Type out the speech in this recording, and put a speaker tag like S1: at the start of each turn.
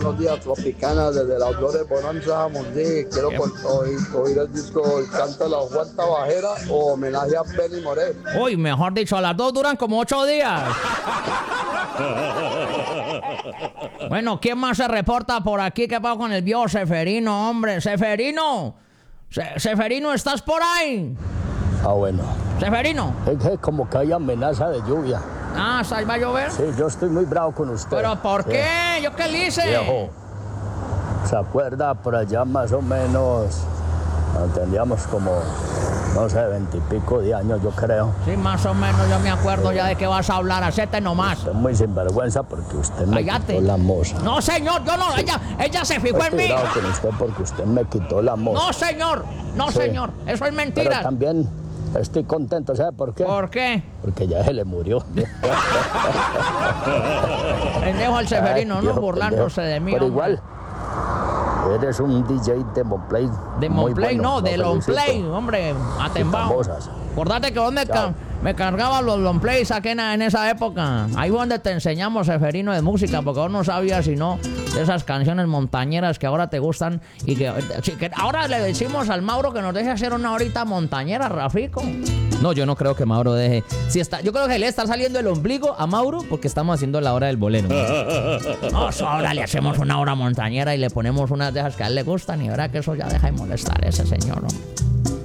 S1: Buenos días, Tropicana, desde las Flores Bonanza Mondí. Quiero oír el disco El Canto de la Huerta Bajera o homenaje a Benny Moré.
S2: Uy, mejor dicho, las dos duran como 8 días. Bueno, ¿quién más se reporta por aquí? ¿Qué pasa con el viejo Seferino, hombre? ¡Seferino! ¡Seferino, estás por ahí!
S3: Ah, bueno.
S2: ¡Seferino!
S3: Es que como que hay amenaza de lluvia.
S2: Ah, ¿va a llover?
S3: Sí, yo estoy muy bravo con usted.
S2: ¿Pero por qué? ¿Yo qué le hice?
S3: Viejo, ¿se acuerda por allá más o menos? Tendríamos como, no sé, 20 y pico de años, yo creo.
S2: Sí, más o menos, yo me acuerdo ya de qué vas a hablar. Hacete nomás.
S3: Usted es muy sinvergüenza porque usted me
S2: Cállate.
S3: quitó la moza.
S2: No, señor, yo no. Ella se fijó en mí.
S3: Estoy bravo con usted porque usted me quitó la moza.
S2: No, señor. No,
S3: Sí.
S2: señor. Eso es mentira.
S3: Pero también estoy contento, ¿sabe por qué?
S2: ¿Por qué?
S3: Porque ya se le murió.
S2: Pendejo al Seferino,
S3: Ay,
S2: ¿no?
S3: viejo
S2: Burlándose
S3: pendejo.
S2: de mí.
S3: Pero
S2: hombre.
S3: igual, eres un DJ de Monplay.
S2: De
S3: muy
S2: Monplay,
S3: bueno,
S2: no, de
S3: lo
S2: Longplay,
S3: felicito.
S2: hombre, atembao.
S3: Famosas.
S2: Acordate que vos me cargaba los Longplays aquí en esa época. Ahí fue donde te enseñamos, Seferino, de música, porque vos no sabías sino de esas canciones montañeras que ahora te gustan y que ahora le decimos al Mauro que nos deje hacer una horita montañera, Rafico. No, yo no creo que Mauro deje. Yo creo que le está saliendo el ombligo a Mauro porque estamos haciendo la hora del bolero. No, ahora le hacemos una hora montañera y le ponemos unas de esas que a él le gustan y verá que eso ya deja de molestar a ese señor, ¿no?